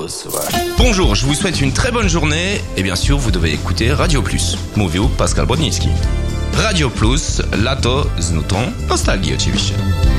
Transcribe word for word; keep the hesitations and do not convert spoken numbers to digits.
Plus, ouais. Bonjour, je vous souhaite une très bonne journée et bien sûr vous devez écouter Radio Plus. Mówił Pascal Bodnicki. Radio Plus, lato z nutą nostalgii oczywiście.